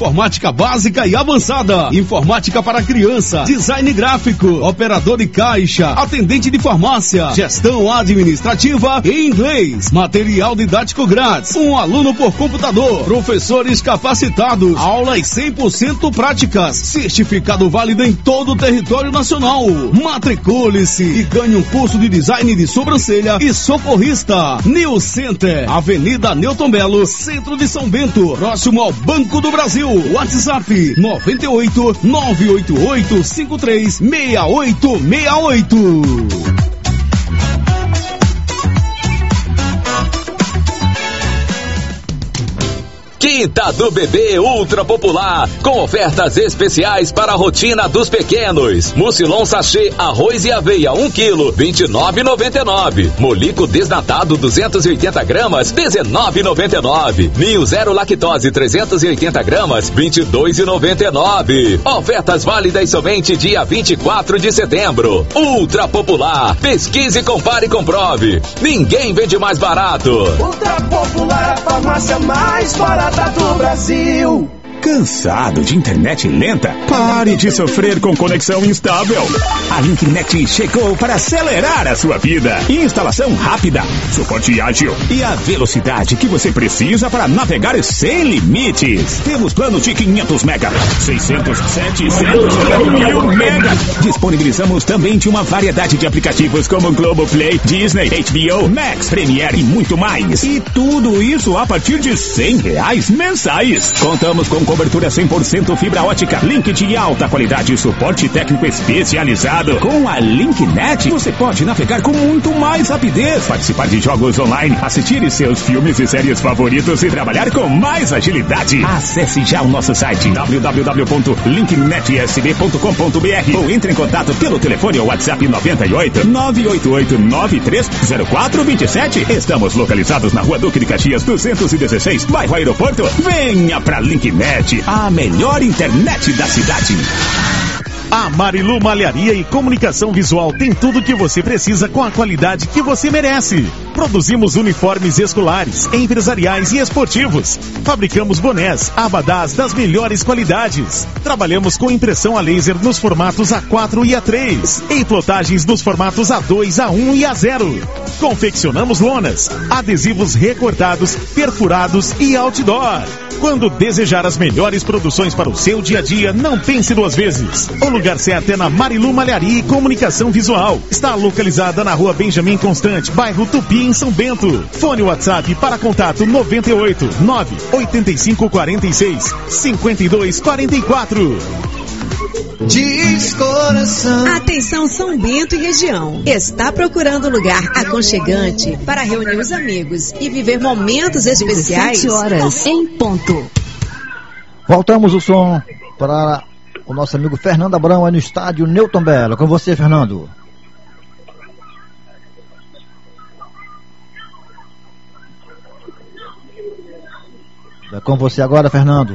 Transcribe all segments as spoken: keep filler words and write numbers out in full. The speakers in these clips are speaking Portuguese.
informática básica e avançada, informática para criança, design gráfico, operador de caixa, atendente de farmácia, gestão administrativa e inglês, material didático grátis, um aluno por computador, professores capacitados, aulas cem por cento práticas, certificado válido em todo o território nacional. Matricule-se e ganhe um curso de design de sobrancelha e socorrista. New Center, Avenida Newton Belo, Centro de São Bento, próximo ao Banco do Brasil. WhatsApp nove oito nove oito oito cinco três seis oito seis oito. Quinta do Bebê Ultra Popular, com ofertas especiais para a rotina dos pequenos. Mucilon sachê, arroz e aveia, um quilo, vinte e nove reais e noventa e nove centavos. Molico desnatado, duzentos e oitenta gramas, dezenove reais e noventa e nove centavos. Ninho zero lactose, trezentos e oitenta gramas, vinte e dois reais e noventa e nove centavos. Ofertas válidas somente dia vinte e quatro de setembro. Ultra Popular, pesquise, compare e comprove. Ninguém vende mais barato. Ultra Popular, a farmácia mais barata do Brasil. Cansado de internet lenta? Pare de sofrer com conexão instável. A Linknet chegou para acelerar a sua vida. Instalação rápida, suporte ágil e a velocidade que você precisa para navegar sem limites. Temos planos de quinhentos mega, seiscentos, setecentos, mil mega. Disponibilizamos também de uma variedade de aplicativos como Globoplay, Disney, H B O, Max, Premiere e muito mais. E tudo isso a partir de cem reais mensais. Contamos com cobertura cem por cento fibra ótica, link de alta qualidade e suporte técnico especializado. Com a Linknet, você pode navegar com muito mais rapidez, participar de jogos online, assistir seus filmes e séries favoritos e trabalhar com mais agilidade. Acesse já o nosso site w w w ponto linknet s b ponto com ponto b r ou entre em contato pelo telefone ou WhatsApp nove oito nove oito oito nove três zero quatro dois sete. Estamos localizados na Rua Duque de Caxias duzentos e dezesseis, bairro Aeroporto. Venha pra Linknet, a melhor internet da cidade. A Marilu Malharia e Comunicação Visual tem tudo o que você precisa com a qualidade que você merece. Produzimos uniformes escolares, empresariais e esportivos. Fabricamos bonés, abadás das melhores qualidades. Trabalhamos com impressão a laser nos formatos A quatro e A três. E plotagens nos formatos A dois, A um e A zero. Confeccionamos lonas, adesivos recortados, perfurados e outdoor. Quando desejar as melhores produções para o seu dia a dia, não pense duas vezes. O lugar certo é na Marilu Malharia e Comunicação Visual. Está localizada na Rua Benjamin Constante, bairro Tupi, em São Bento. Fone WhatsApp para contato nove oito nove oito cinco quatro seis cinco dois quatro quatro. Diz coração. Atenção São Bento e região. Está procurando lugar aconchegante para reunir os amigos e viver momentos especiais? dezessete horas em ponto. Voltamos o som para o nosso amigo Fernando Abrão aí no estádio Newton Belo. Com você, Fernando. É com você agora, Fernando.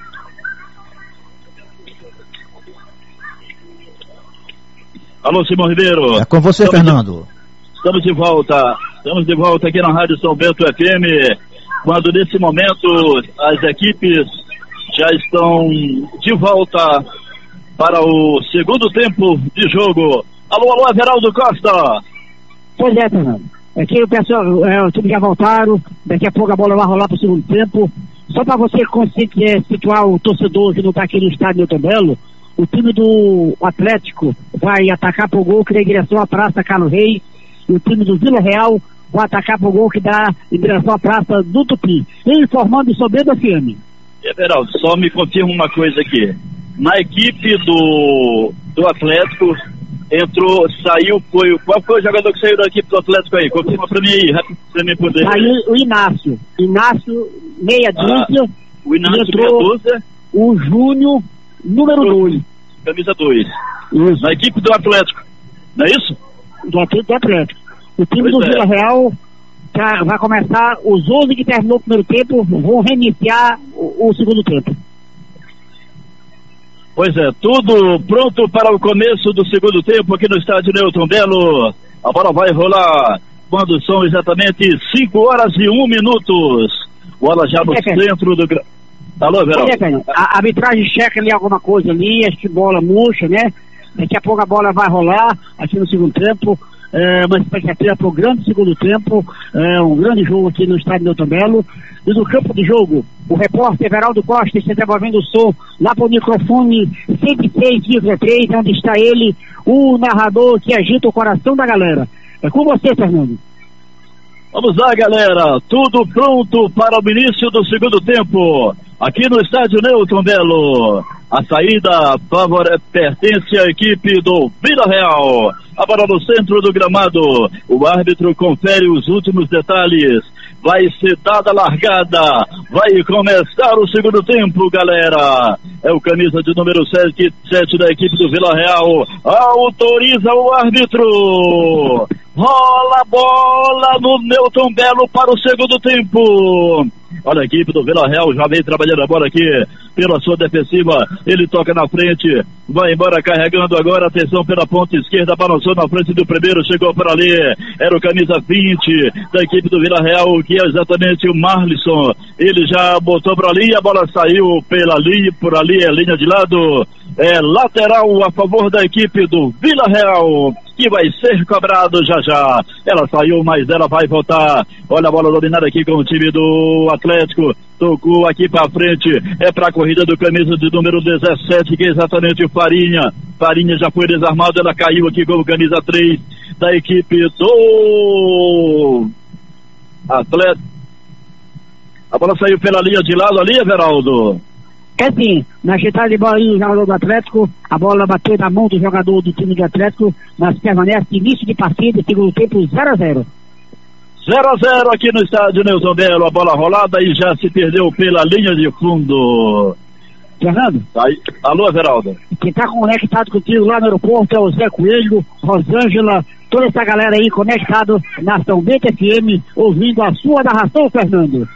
Alô, Simão Ribeiro. É com você, estamos Fernando. De, estamos de volta. Estamos de volta aqui na Rádio São Bento F M, quando nesse momento as equipes já estão de volta para o segundo tempo de jogo. Alô, alô, Everaldo Costa. Pois é, Fernando. Aqui o pessoal, é, o time já voltaram, daqui a pouco a bola vai rolar para o segundo tempo. Só para você conseguir é, situar o torcedor que não está aqui no estádio Newton Belo, o time do Atlético vai atacar pro gol que dá em direção à Praça Carlos Reis, e o time do Vila Real vai atacar pro gol que dá em direção à Praça do Tupi. E informando sobre o F M. Everaldo, só me confirma uma coisa aqui. Na equipe do, do Atlético entrou, saiu, foi, qual foi o jogador que saiu da equipe do Atlético aí? Confirma pra mim aí, rápido, pra mim poder. Saiu o Inácio, Inácio meia dúzia, ah, o Inácio entrou meia dúzia, o Júnior número dois. Camisa dois. Isso. Na equipe do Atlético, não é isso? Do equipe do Atlético. O time pois do é. Vila Real já vai começar, os onze que terminou o primeiro tempo vão reiniciar o, o segundo tempo. Pois é, tudo pronto para o começo do segundo tempo aqui no estádio Newton Belo. A bola vai rolar quando são exatamente cinco horas e um minutos. Bola já no é, centro do... Alô, Verão. A arbitragem checa ali alguma coisa ali, acho que bola murcha, né? Daqui a pouco a bola vai rolar aqui no segundo tempo. É uma expectativa para o grande segundo tempo, é um grande jogo aqui no estádio Newton Belo. E no campo de jogo, o repórter Everaldo Costa está devolvendo o som lá para o microfone cento e seis vírgula três, onde está ele, o narrador que agita o coração da galera. É com você, Fernando. Vamos lá, galera, tudo pronto para o início do segundo tempo, aqui no estádio Newton Belo. A saída favore... pertence à equipe do Vila Real. A bola no centro do gramado, o árbitro confere os últimos detalhes. Vai ser dada a largada, vai começar o segundo tempo, galera. É o camisa de número sete, sete da equipe do Vila Real, autoriza o árbitro. Rola a bola no Newton Belo para o segundo tempo. Olha a equipe do Vila Real, já vem trabalhando a bola aqui pela sua defensiva. Ele toca na frente, vai embora carregando agora, atenção pela ponta esquerda, balançou na frente do primeiro, chegou por ali, era o camisa vinte da equipe do Vila Real, que é exatamente o Marlisson. Ele já botou por ali, a bola saiu pela linha, por ali é linha de lado, é lateral a favor da equipe do Vila Real, que vai ser cobrado já já. Ela saiu, mas ela vai voltar. Olha a bola dominada aqui com o time do Atlético. Tocou aqui para frente. É para a corrida do camisa de número dezessete, que é exatamente o Farinha. Farinha já foi desarmado. Ela caiu aqui com o camisa três da equipe do Atlético. A bola saiu pela linha de lado ali, Everaldo. É sim, na agitada de bola aí o jogador do Atlético, a bola bateu na mão do jogador do time do Atlético, mas permanece início de partida, segundo tempo zero a zero. zero a zero aqui no estádio Newton Belo, a bola rolada e já se perdeu pela linha de fundo. Fernando? Aí, alô, Everaldo. Quem está conectado contigo lá no aeroporto é o Zé Coelho, Rosângela, toda essa galera aí conectado na São Bento F M, ouvindo a sua narração, Fernando.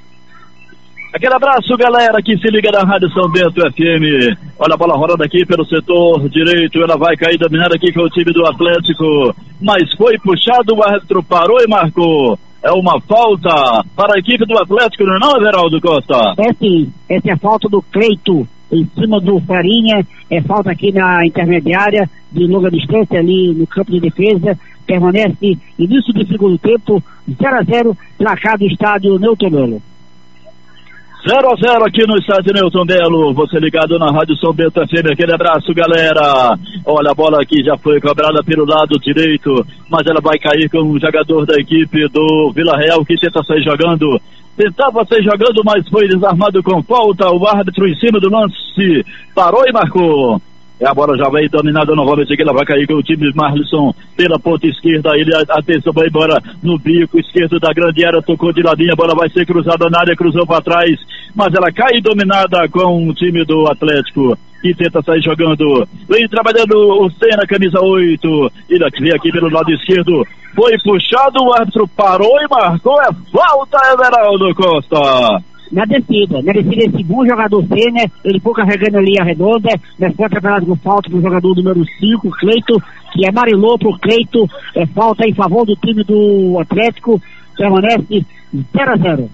Aquele abraço, galera, que se liga na Rádio São Bento F M. Olha a bola rolando aqui pelo setor direito. Ela vai cair dominada aqui com o time do Atlético. Mas foi puxado, o árbitro parou e marcou. É uma falta para a equipe do Atlético, não é não, Everaldo Costa? É sim, essa é a falta do Cleito em cima do Farinha. É falta aqui na intermediária de longa distância ali no campo de defesa. Permanece início do segundo tempo, zero a zero, placar do estádio Newton Belo. zero a zero aqui no estádio Newton Belo, você ligado na Rádio São Bento F M, aquele abraço, galera. Olha, a bola aqui já foi cobrada pelo lado direito, mas ela vai cair com o jogador da equipe do Vila Real, que tenta sair jogando, tentava sair jogando, mas foi desarmado com falta. O árbitro em cima do lance parou e marcou. E a bola já vai dominada novamente aqui, ela vai cair com o time de Marlisson pela ponta esquerda, ele, atenção, vai embora no bico esquerdo da grande área, tocou de ladinho, a bola vai ser cruzada na área, cruzou para trás, mas ela cai dominada com o time do Atlético, que tenta sair jogando, vem trabalhando o Senna, camisa oito, ele vem aqui pelo lado esquerdo, foi puxado, o árbitro parou e marcou, é falta, Everaldo Costa. Na descida, na descida esse bom jogador Senna, ele foi carregando ali a redonda, mas foi atravessado com falta pro jogador número cinco, Cleito, que amarelou pro Cleito, é falta em favor do time do Atlético, permanece zero a zero.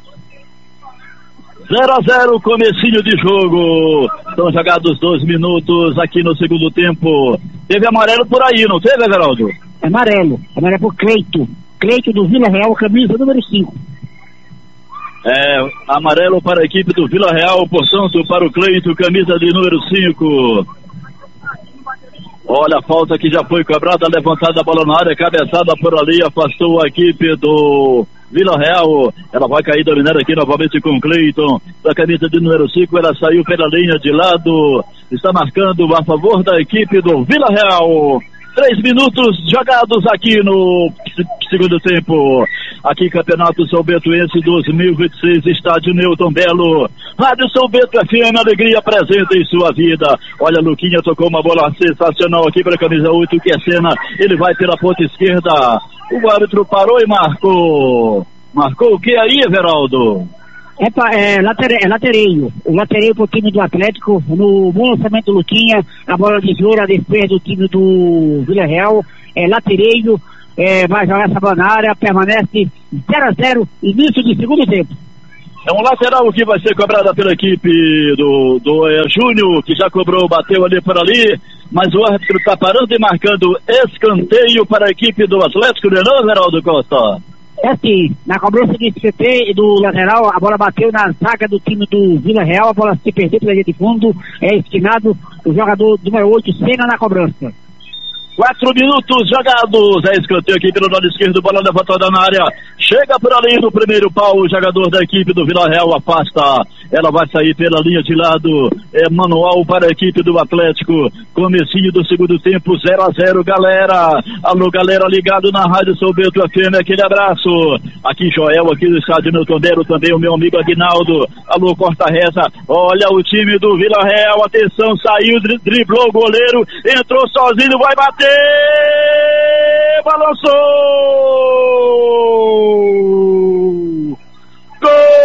zero a zero, comecinho de jogo, estão jogados dois minutos aqui no segundo tempo. Teve amarelo por aí, não teve, Everaldo? Amarelo, amarelo pro Cleito, Cleito do Vila Real, camisa número cinco. É, amarelo para a equipe do Vila Real, portanto, para o Cleito, camisa de número cinco. Olha a falta que já foi cobrada, levantada a bola na área, cabeçada por ali, afastou a equipe do Vila Real. Ela vai cair dominando aqui novamente com o Cleiton, da camisa de número cinco, ela saiu pela linha de lado, está marcando a favor da equipe do Vila Real. Três minutos jogados aqui no segundo tempo. Aqui, Campeonato São Bentoense dois mil e vinte e seis, estádio Newton Belo. Rádio São Bento F M, alegria presente em sua vida. Olha, Luquinha tocou uma bola sensacional aqui para a camisa oito, que é Senna. Ele vai pela ponta esquerda. O árbitro parou e marcou. Marcou o que aí, Everaldo? É, pra, é, latere, é latereio, o latereio pro time do Atlético, no bom lançamento do Luquinha, a bola desviou a defesa do time do Vila Real, é latereio, é, vai jogar essa bola na área, permanece zero a zero, início de segundo tempo. É um lateral que vai ser cobrada pela equipe do, do é, Júnior, que já cobrou, bateu ali por ali, mas o árbitro está parando e marcando escanteio para a equipe do Atlético, não é não, Geraldo Costa? É assim, na cobrança de C T e do lateral, a bola bateu na zaga do time do Vila Real, a bola se perdeu pela linha de fundo, é esquinado o jogador número oito, Senna, na cobrança. Quatro minutos jogados, é escanteio aqui pelo lado esquerdo, bola levantada na área, chega por ali no primeiro pau, o jogador da equipe do Vila Real afasta, ela vai sair pela linha de lado, é manual para a equipe do Atlético, comecinho do segundo tempo, zero a zero, galera, alô galera ligado na Rádio São Bento F M, aquele abraço, aqui Joel, aqui do estádio Newton Belo, também o meu amigo Aguinaldo, alô Corta Reza, olha o time do Vila Real, atenção, saiu, dri- driblou o goleiro, entrou sozinho, vai bater, balançou! Gol!